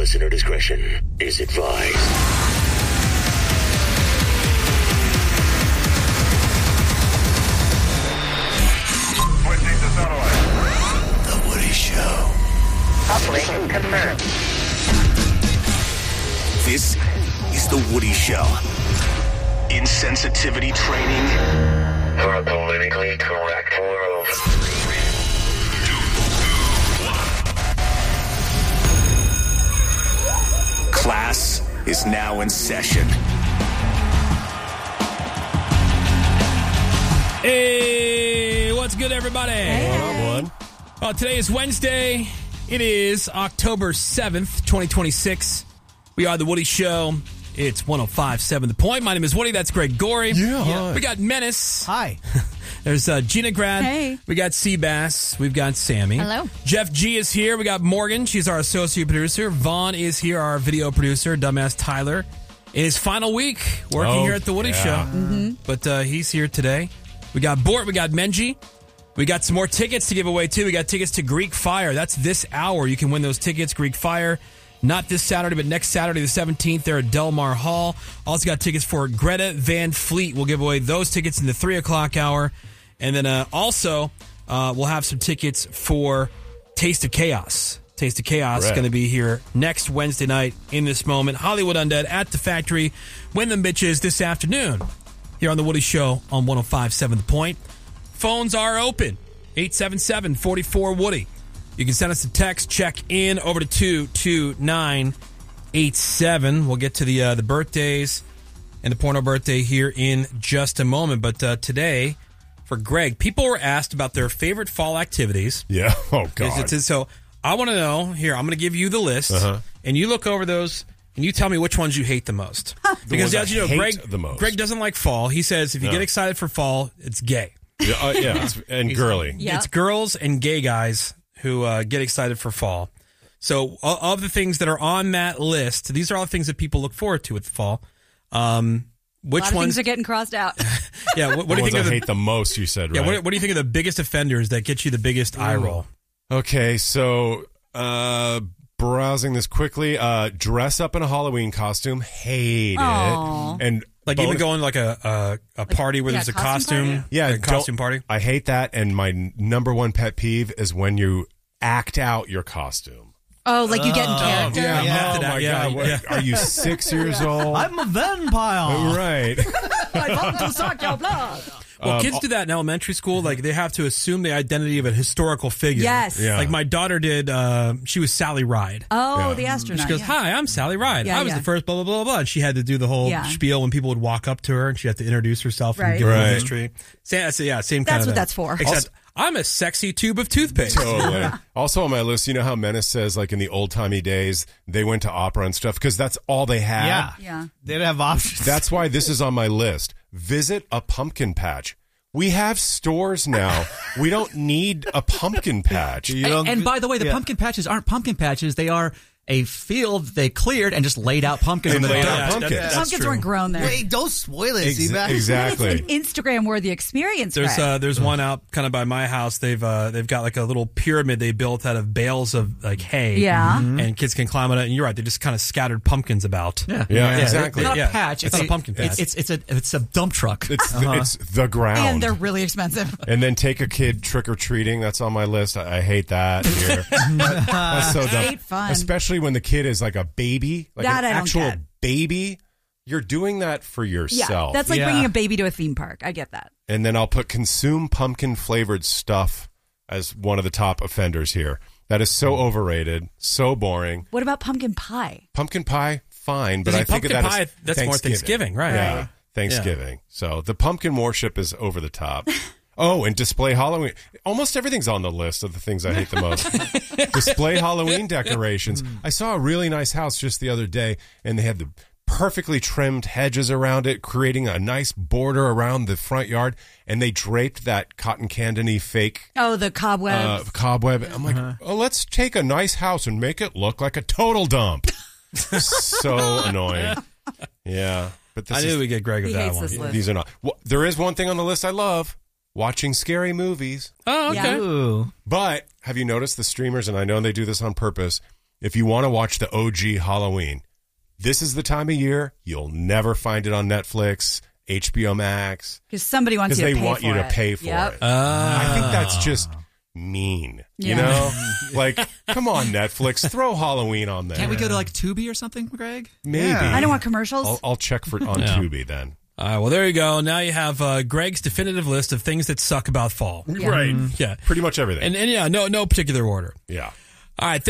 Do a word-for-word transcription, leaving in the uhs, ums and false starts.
Listener discretion is advised. Switching to satellite. The Woody Show. Operation confirmed. This is The Woody Show. Insensitivity training for a politically correct world. Class is now in session. Hey, what's good, everybody? One on one. Well, today is Wednesday. It is October seventh, twenty twenty-six. We are The Woody Show. It's one oh five point seven The Point. My name is Woody. That's Greg Gorey. Yeah, hi. We got Menace. Hi. There's uh, Gina Grad. Hey. We got Seabass. We've got Sammy. Hello. Jeff G is here. We got Morgan. She's our associate producer. Vaughn is here, our video producer. Dumbass Tyler in his final week working Oh, here at The Woody yeah. Show. Mm-hmm. But uh, he's here today. We got Bort. We got Menji. We got some more tickets to give away, too. We got tickets to Greek Fire. That's this hour. You can win those tickets. Greek Fire. Not this Saturday, but next Saturday, the seventeenth, there at Del Mar Hall. Also got tickets for Greta Van Fleet. We'll give away those tickets in the three o'clock hour. And then uh, also, uh, we'll have some tickets for Taste of Chaos. Taste of Chaos is Right. going to be here next Wednesday night in this moment. Hollywood Undead at the Factory. Win them bitches this afternoon here on The Woody Show on one oh five point seven The Point. Phones are open. eight seven seven, four four, Woody. You can send us a text, check in over to two two nine eight seven. We'll get to the uh, the birthdays and the porno birthday here in just a moment. But uh, today, for Greg, people were asked about their favorite fall activities. Yeah. Oh, God. It's- it's- so I want to know, here, I'm going to give you the list, Uh-huh. and you look over those, and you tell me which ones you hate the most. Because ones I as you know, hate Greg, the most. Greg doesn't like fall. He says if you No. get excited for fall, it's gay. yeah, uh, yeah, it's, and girly. Yeah. It's girls and gay guys who uh, get excited for fall. So o- of the things that are on that list, these are all the things that people look forward to with the fall. Um, which A lot of ones? things are getting crossed out. yeah. What, what The do you ones think I of the? hate the most, you said, Yeah. right? What, what do you think of the biggest offenders that get you the biggest eye roll? Okay, so uh, browsing this quickly, uh, dress up in a Halloween costume, hate Aw. it. And Like bonus- even going to like a a, a party where yeah, there's a costume costume, party? yeah, a costume don't- party. I hate that. And my n- number one pet peeve is when you act out your costume. Oh, like you get in character? yeah. Oh, method my act, yeah, God. What- yeah. Are you six years old? I'm a vampire. Right. I want to suck your blood. Well, Um, kids do that in elementary school. Like they have to assume the identity of a historical figure. Yes. Yeah. Like my daughter did. Uh, she was Sally Ride. Oh, Yeah. the astronaut. She goes, yeah. "Hi, I'm Sally Ride. Yeah, I was yeah. the first blah blah blah blah." And she had to do the whole Yeah. spiel when people would walk up to her, and she had to introduce herself and Right. give them Right. the history. Same, so, yeah, same kind That's of what thing. that's for. Except Also- I'm a sexy tube of toothpaste. Totally. Also on my list, you know how Menace says, like in the old timey days, they went to opera and stuff because that's all they had. Yeah. Yeah. They didn't have options. That's why this is on my list. Visit a pumpkin patch. We have stores now. We don't need a pumpkin patch. You And, don't- and by the way, the yeah. pumpkin patches aren't pumpkin patches. They are a field they cleared and just laid out pumpkins And in the laid dirt. out pumpkins. That's Pumpkins true. weren't grown there. Wait, don't spoil it, Ex- Seabass. exactly. It's an Instagram-worthy experience, There's Greg. uh, there's one out kind of by my house. They've uh, they've got like a little pyramid they built out of bales of like hay. Yeah. and kids can climb on it. And you're right, they just kind of scattered pumpkins about. Yeah, Yeah, exactly. It's not Yeah. a patch. It's It's, not a pumpkin patch. It's, it's, it's a it's a dump truck. It's the, it's the ground. and they're really expensive. And then take a kid trick or treating. That's on my list. I, I hate that here. That- that's so dumb. Ain't fun. Especially when the kid is like a baby, like That an I don't actual get. baby. You're doing that for Yeah, yourself. that's like Yeah. bringing a baby to a theme park. I get that. And then I'll put consume pumpkin flavored stuff as one of the top offenders here. That is so overrated, so boring. What about pumpkin pie? Pumpkin pie, fine, but See, I think of pumpkin that pie, as that's more Thanksgiving, right. Yeah, Right. Thanksgiving. So the pumpkin worship is over the top. Oh, and display Halloween. Almost everything's on the list of the things I hate the most. Display Halloween decorations. I saw a really nice house just the other day, and they had the perfectly trimmed hedges around it, creating a nice border around the front yard, and they draped that cotton candy fake Oh, the uh, cobwebs. cobweb. I'm like, oh, let's take a nice house and make it look like a total dump. So annoying. Yeah, but this I is, knew we'd get Greg with He that hates one. this list. these are not. Well, there is one thing on the list I love: watching scary movies. Oh, okay. Yeah. Ooh. But have you noticed the streamers? And I know they do this on purpose. if you want to watch the O G Halloween, this is the time of year you'll never find it on Netflix, H B O Max, Because somebody wants because you to they pay want for you to it. pay for Yep. it. I think that's just mean. You Yeah. know, like, come on, Netflix, throw Halloween on there. Can't we go to like Tubi or something, Greg? Maybe. Yeah. I don't want commercials. I'll, I'll check for on Yeah. Tubi then. All right, well, there you go. Now you have uh, Greg's definitive list of things that suck about fall. Right. Yeah. Pretty much everything. And, and yeah, no, no particular order. yeah. All right.